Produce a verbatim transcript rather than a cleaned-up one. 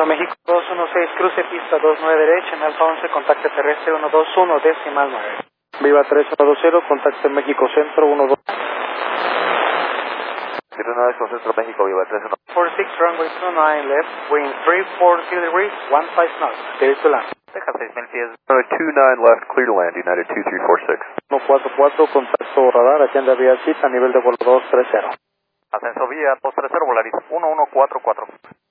México dos uno seis, cruce pista dos nueve derecha, en Alfa once, contacte terrestre uno dos uno, decimal nueve. Viva tres uno dos cero, contacte México Centro uno dos. tres uno dos Centro México, Viva tres uno. four six, runway two nine left, wind three four zero degrees, one five knots, clear to land. Texas seis mil pies. two nine left, clear to land, United two three four six. uno cuatro cuatro, contacto radar, agenda vía cita, nivel de vuelo dos tres cero. Ascenso vía dos tres cero, Volaris uno uno cuatro cuatro.